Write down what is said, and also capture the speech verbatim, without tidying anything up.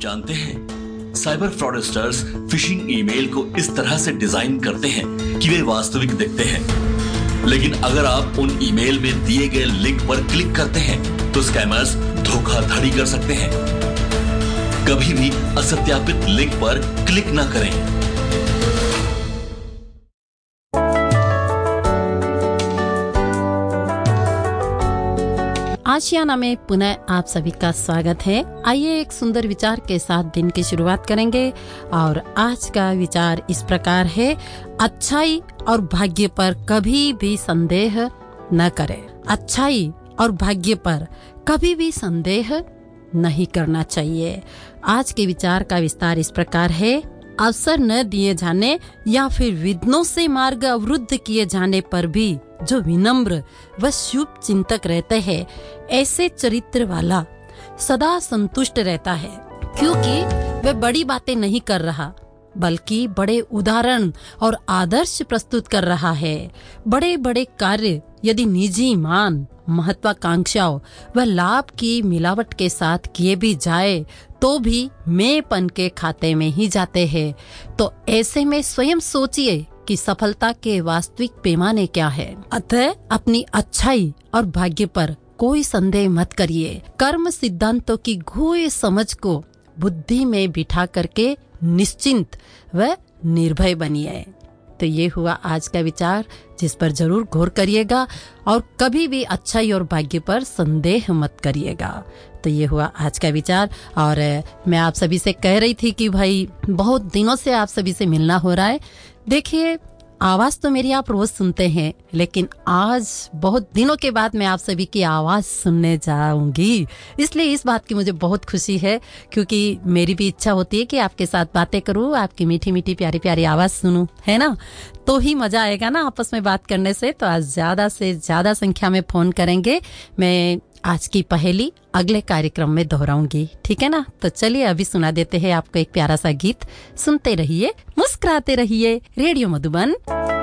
जानते हैं, cyber fraudsters phishing email को इस तरह से डिजाइन करते हैं कि वे वास्तविक दिखते हैं। लेकिन अगर आप उन ईमेल में दिए गए लिंक पर क्लिक करते हैं तो स्कैमर्स धोखाधड़ी कर सकते हैं। कभी भी असत्यापित लिंक पर क्लिक न करें। आशियाना में पुनः आप सभी का स्वागत है। आइए एक सुंदर विचार के साथ दिन की शुरुआत करेंगे और आज का विचार इस प्रकार है, अच्छाई और भाग्य पर कभी भी संदेह न करें। अच्छाई और भाग्य पर कभी भी संदेह नहीं करना चाहिए। आज के विचार का विस्तार इस प्रकार है, अवसर न दिए जाने या फिर विघ्नों से मार्ग अवरुद्ध किए जाने पर भी जो विनम्र व शुभ चिंतक रहते हैं, ऐसे चरित्र वाला सदा संतुष्ट रहता है, क्योंकि वह बड़ी बातें नहीं कर रहा बल्कि बड़े उदाहरण और आदर्श प्रस्तुत कर रहा है। बड़े बड़े कार्य यदि निजी मान, महत्वाकांक्षाओं व लाभ की मिलावट के साथ किए भी जाए तो भी मेंपन के खाते में ही जाते हैं। तो ऐसे में स्वयं सोचिए कि सफलता के वास्तविक पैमाने क्या है। अतः अपनी अच्छाई और भाग्य पर कोई संदेह मत करिए। कर्म सिद्धांतों की गूढ़ समझ को बुद्धि में बिठा करके निश्चिंत व निर्भय बनिए। तो ये हुआ आज का विचार, जिस पर जरूर गौर करिएगा और कभी भी अच्छाई और भाग्य पर संदेह मत करिएगा। तो ये हुआ आज का विचार। और मैं आप सभी से कह रही थी कि भाई बहुत दिनों से आप सभी से मिलना हो रहा है। देखिए, आवाज तो मेरी आप रोज सुनते हैं, लेकिन आज बहुत दिनों के बाद मैं आप सभी की आवाज सुनने जाऊंगी। इसलिए इस बात की मुझे बहुत खुशी है, क्योंकि मेरी भी इच्छा होती है कि आपके साथ बातें करूं, आपकी मीठी मीठी प्यारी प्यारी आवाज सुनूं, है ना। तो ही मजा आएगा ना आपस में बात करने से। तो आज ज्यादा से ज्यादा संख्या में फोन करेंगे। मैं आज की पहेली अगले कार्यक्रम में दोहराऊंगी, ठीक है ना। तो चलिए अभी सुना देते हैं आपको एक प्यारा सा गीत। सुनते रहिए, मुस्कुराते रहिए। रेडियो मधुबन।